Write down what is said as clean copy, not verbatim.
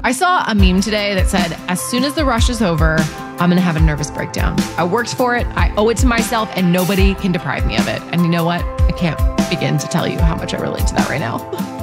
I saw a meme today that said, as soon as the rush is over, I'm going to have a nervous breakdown. I worked for it. I owe it to myself and nobody can deprive me of it. And you know what? I can't begin to tell you how much I relate to that right now.